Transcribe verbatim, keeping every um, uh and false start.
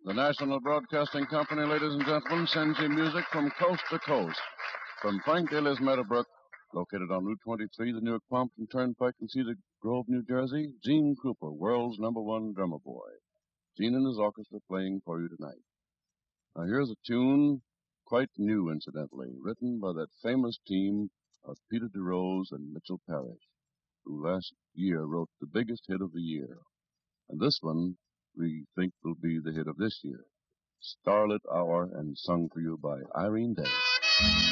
The National Broadcasting Company, ladies and gentlemen, sends you music from coast to coast. From Frank Daly's Meadowbrook, located on Route twenty-three, the Newark Pompton Turnpike in Cedar Grove, New Jersey, Gene Krupa, world's number one drummer boy. Gene and his orchestra playing for you tonight. Now here's a tune, quite new incidentally, written by that famous team of Peter DeRose and Mitchell Parrish, who last year wrote the biggest hit of the year. And this one we think will be the hit of this year. Starlit Hour, and sung for you by Irene Day.